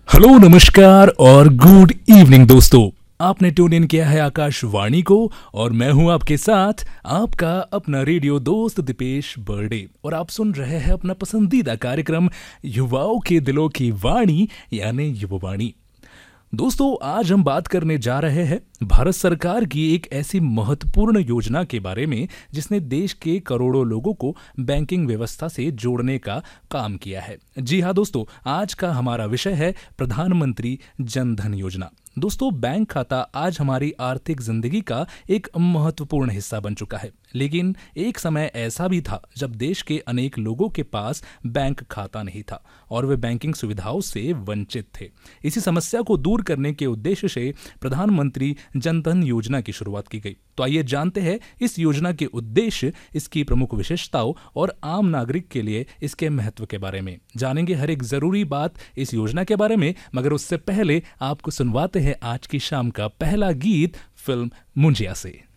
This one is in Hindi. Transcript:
हेलो, नमस्कार और गुड इवनिंग दोस्तों। आपने ट्यून इन किया है आकाशवाणी को और मैं हूं आपके साथ आपका अपना रेडियो दोस्त दीपेश बर्डे और आप सुन रहे हैं अपना पसंदीदा कार्यक्रम युवाओं के दिलों की वाणी यानी युवावाणी। दोस्तों, आज हम बात करने जा रहे हैं भारत सरकार की एक ऐसी महत्वपूर्ण योजना के बारे में जिसने देश के करोड़ों लोगों को बैंकिंग व्यवस्था से जोड़ने का काम किया है। जी हाँ दोस्तों, आज का हमारा विषय है प्रधानमंत्री जन धन योजना। दोस्तों, बैंक खाता आज हमारी आर्थिक जिंदगी का एक महत्वपूर्ण हिस्सा बन चुका है, लेकिन एक समय ऐसा भी था जब देश के अनेक लोगों के पास बैंक खाता नहीं था और वे बैंकिंग सुविधाओं से वंचित थे। इसी समस्या को दूर करने के उद्देश्य से प्रधानमंत्री जन धन योजना की शुरुआत की गई। तो आइए जानते हैं इस योजना के उद्देश्य, इसकी प्रमुख विशेषताओं और आम नागरिक के लिए इसके महत्व के बारे में। जानेंगे हर एक जरूरी बात इस योजना के बारे में, मगर उससे पहले आपको सुनवाते हैं आज की शाम का पहला गीत फिल्म मुंजिया से।